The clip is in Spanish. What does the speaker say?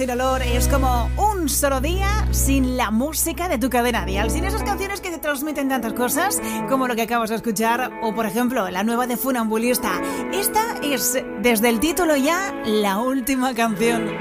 El olor es como un solo día sin la música de tu cadena dial, sin esas canciones que te transmiten tantas cosas como lo que acabas de escuchar o, por ejemplo, la nueva de Funambulista. Esta es, desde el título ya, la última canción.